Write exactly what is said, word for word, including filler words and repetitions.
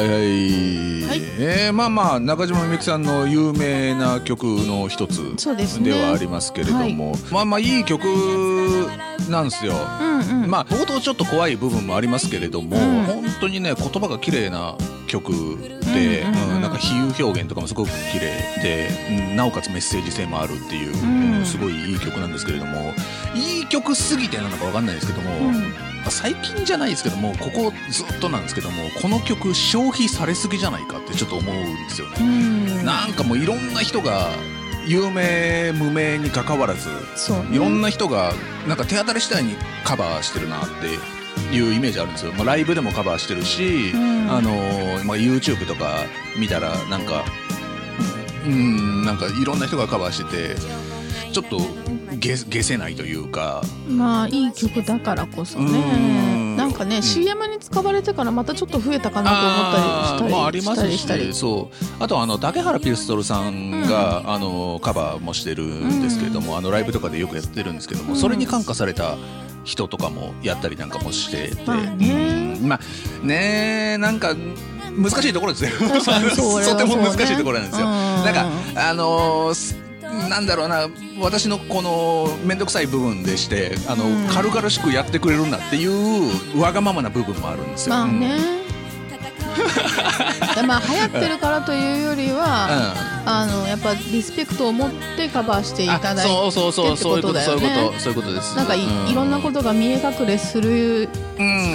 はい、はい、えー、まあまあ中島みゆきさんの有名な曲の一つではありますけれども、ね、はい、まあまあいい曲なんですよ、うんうん、まあ冒頭ちょっと怖い部分もありますけれども、うん、本当にね言葉が綺麗な曲で、うんうんうん、なんか比喩表現とかもすごく綺麗で、うん、なおかつメッセージ性もあるっていう、うん、すごいいい曲なんですけれども、いい曲すぎてなのか分かんないですけども、うん、最近じゃないですけども、ここずっとなんですけども、この曲消費されすぎじゃないかってちょっと思うんですよね、うん、なんかもういろんな人が有名無名に関わらず、そう、ね、いろんな人がなんか手当たり次第にカバーしてるなっていうイメージあるんですよ、まあ、ライブでもカバーしてるし、うん、あのまあ、YouTube とか見たらなんかうんなんかいろんな人がカバーしててちょっとげ消せないというか、 まあいい曲だからこそね、なんかね、うん、シーエム に使われてからまたちょっと増えたかなと思ったりしたり、 まあ、ありますし、したりそうあとあの竹原ピストルさんが、うん、あのカバーもしてるんですけれども、うん、あのライブとかでよくやってるんですけども、うん、それに感化された人とかもやったりなんかもしてて、まあね、うん、まあねなんか難しいところですよ。確かにそうとても難しいところなんですよ。なんかあのーなんだろうな、私のこの面倒くさい部分でしてあの、うん、軽々しくやってくれるんだっていうわがままな部分もあるんですよ。 まあね、うん、まあ流行ってるからというよりは、うん、あのやっぱリスペクトを持ってカバーしていただいてってことだよね。 そうそうそうそういうことそういうことそういうことです。 なんか い,、うん、いろんなことが見え隠れする、うん